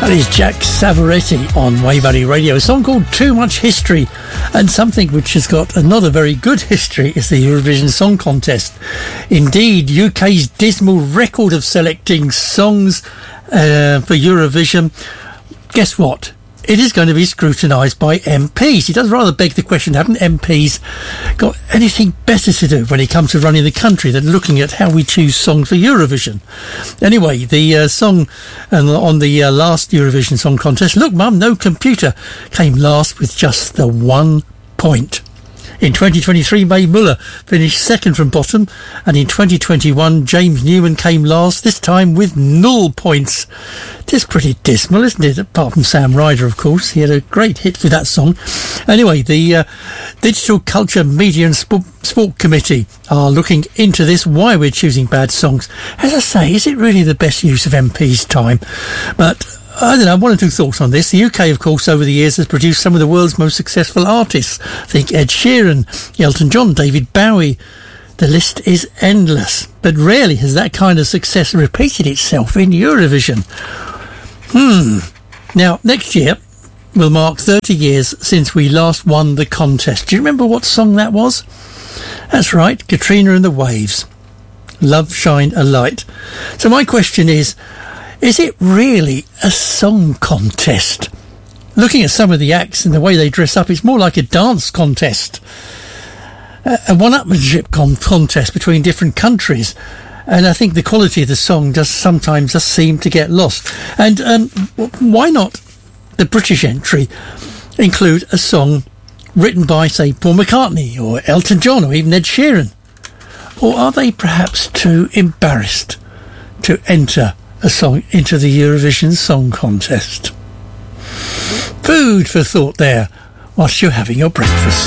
That is Jack Savoretti on Waverley Radio. A song called Too Much History, and something which has got another very good history is the Eurovision Song Contest. Indeed, UK's dismal record of selecting songs for Eurovision. Guess what? It is going to be scrutinised by MPs. It does rather beg the question, haven't MPs got anything better to do when it comes to running the country than looking at how we choose songs for Eurovision? Anyway, the song on the last Eurovision Song Contest, Look Mum, No Computer, came last with just the 1 point. In 2023, Mae Muller finished second from bottom, and in 2021, James Newman came last, this time with 0 points. It is pretty dismal, isn't it? Apart from Sam Ryder, of course. He had a great hit with that song. Anyway, the Digital Culture, Media and Sport Committee are looking into this, why we're choosing bad songs. As I say, is it really the best use of MP's time? But I don't know, one or two thoughts on this. The UK, of course, over the years has produced some of the world's most successful artists. Think Ed Sheeran, Elton John, David Bowie. The list is endless. But rarely has that kind of success repeated itself in Eurovision. Now, next year will mark 30 years since we last won the contest. Do you remember what song that was? That's right, Katrina and the Waves. Love, Shine a Light. So my question is it really a song contest? Looking at some of the acts and the way they dress up, it's more like a dance contest. A one-upmanship contest between different countries. And I think the quality of the song does sometimes just seem to get lost. And why not the British entry include a song written by, say, Paul McCartney or Elton John or even Ed Sheeran? Or are they perhaps too embarrassed to enter a song into the Eurovision Song Contest? Food for thought there whilst you're having your breakfast.